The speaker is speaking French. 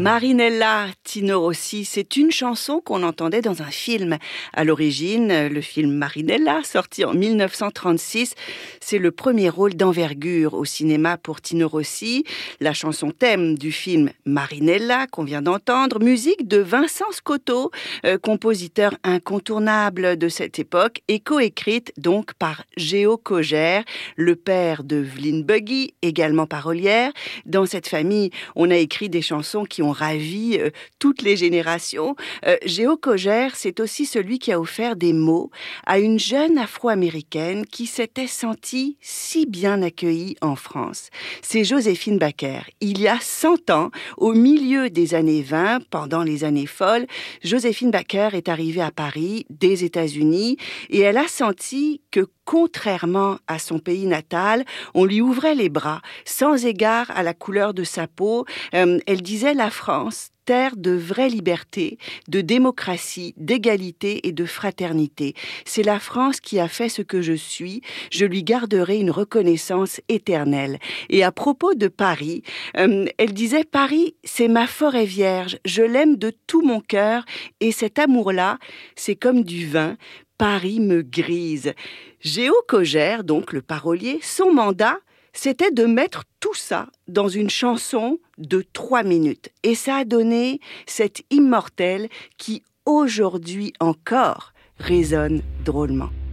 Marinella Tino Rossi, c'est une chanson qu'on entendait dans un film. À l'origine, le film Marinella, sorti en 1936, c'est le premier rôle d'envergure au cinéma pour Tino Rossi. La chanson thème du film Marinella, qu'on vient d'entendre, musique de Vincent Scotto, compositeur incontournable de cette époque, et coécrite donc par Géo Cogère, le père de Vline Buggy, également parolière. Dans cette famille, on a écrit des chansons qui ont ravi toutes les générations. Géo Cogère, c'est aussi celui qui a offert des mots à une jeune afro-américaine qui s'était sentie si bien accueillie en France. C'est Joséphine Baker. Il y a 100 ans, au milieu des années 20, pendant les années folles, Joséphine Baker est arrivée à Paris, des États-Unis, et elle a senti que, contrairement à son pays natal, on lui ouvrait les bras, sans égard à la couleur de sa peau. Elle disait la France, terre de vraie liberté, de démocratie, d'égalité et de fraternité. C'est la France qui a fait ce que je suis. Je lui garderai une reconnaissance éternelle. Et à propos de Paris, elle disait « Paris, c'est ma forêt vierge. Je l'aime de tout mon cœur. Et cet amour-là, c'est comme du vin. Paris me grise. » Géo Cogère, donc le parolier, son mandat, c'était de mettre tout ça dans une chanson de 3 minutes. Et ça a donné cette immortelle qui, aujourd'hui encore, résonne drôlement.